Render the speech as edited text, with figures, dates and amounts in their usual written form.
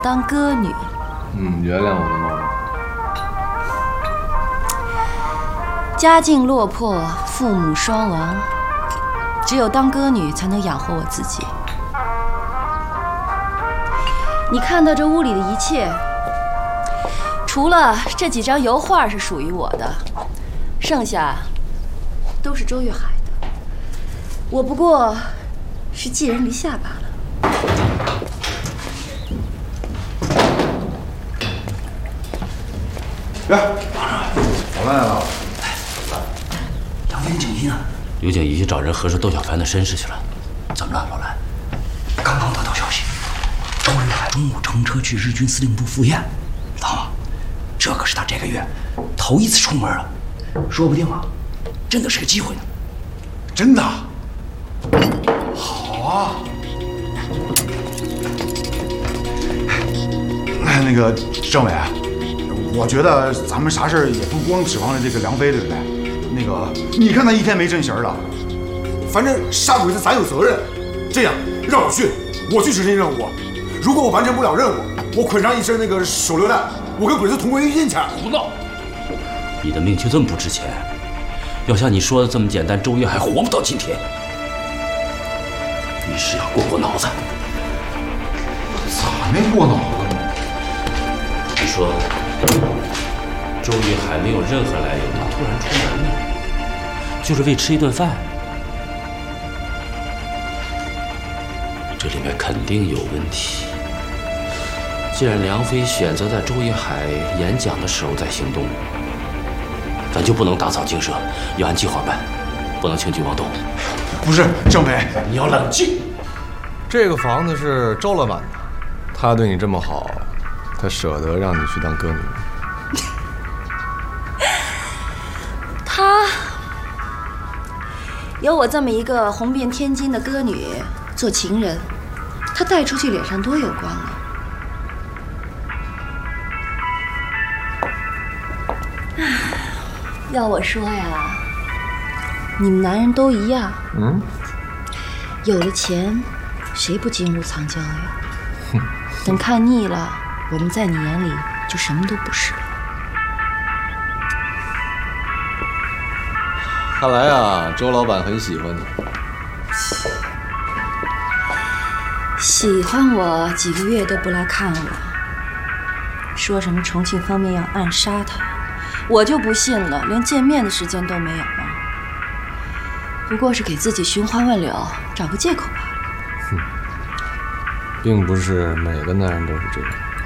当歌女。 原谅我的冒昧。 家境落魄，父母双亡，只有当歌女才能养活我自己。你看到这屋里的一切，除了这几张油画是属于我的，剩下都是周月海的。我不过是寄人篱下罢了。 我来了。 杨飞、景怡呢？ 刘景怡去找人核实窦小凡的身世去了。怎么了，老蓝？ 刚刚得到消息，周玉海中午乘车去日军司令部赴宴，知道吗？这可是他这个月头一次出门了，说不定啊，真的是个机会呢。 真的？好啊！那个政委，我觉得咱们啥事儿也不光指望着这个梁飞，对不对？那个，你看他一天没正形了， 反正杀鬼子咱有责任。这样，让我去执行任务。如果我完成不了任务，我捆上一身那个手榴弹，我跟鬼子同归于尽去。 胡闹！你的命就这么不值钱？要像你说的这么简单，周月还活不到今天。遇事要过脑子。 咋没过脑子？ 你说，周玉海没有任何来由，他突然出门了，就是为吃一顿饭？这里面肯定有问题。既然梁飞选择在周玉海演讲的时候再行动，咱就不能打草惊蛇，要按计划办，不能轻举妄动。 不是，政委， 你要冷静。 这个房子是周老板的，他对你这么好，他舍得让你去当歌女。 他有我这么一个红遍天津的歌女做情人，他带出去脸上多有光啊！要我说呀，你们男人都一样，有了钱，谁不金屋藏娇呀？等看腻了，我们在你眼里就什么都不是了。 看来啊，周老板很喜欢你。 喜欢我几个月都不来看我，说什么重庆方面要暗杀他，我就不信了，连见面的时间都没有了。不过是给自己寻花问柳，找个借口罢了。 并不是每个男人都是这样。